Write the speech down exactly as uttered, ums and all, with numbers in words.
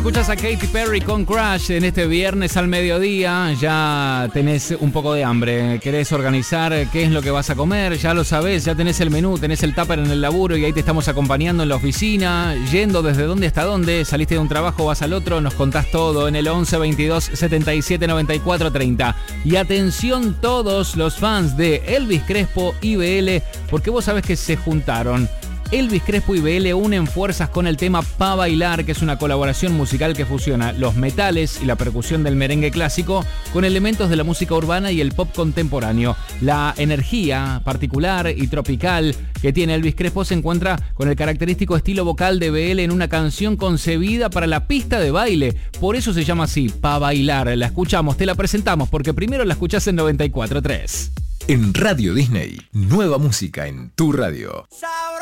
Escuchas a Katy Perry con Crash en este viernes al mediodía. Ya tenés un poco de hambre. Querés organizar qué es lo que vas a comer. Ya lo sabés, ya tenés el menú, tenés el tupper en el laburo y ahí te estamos acompañando en la oficina. Yendo desde dónde hasta dónde. Saliste de un trabajo, vas al otro. Nos contás todo en el once veintidós setenta y siete noventa y cuatro treinta. Y atención todos los fans de Elvis Crespo y B L, porque vos sabés que se juntaron. Elvis Crespo y B L unen fuerzas con el tema Pa' Bailar, que es una colaboración musical que fusiona los metales y la percusión del merengue clásico con elementos de la música urbana y el pop contemporáneo. La energía particular y tropical que tiene Elvis Crespo se encuentra con el característico estilo vocal de B L en una canción concebida para la pista de baile. Por eso se llama así, Pa' Bailar. La escuchamos, te la presentamos, porque primero la escuchás en noventa y cuatro punto tres. En Radio Disney, nueva música en tu radio.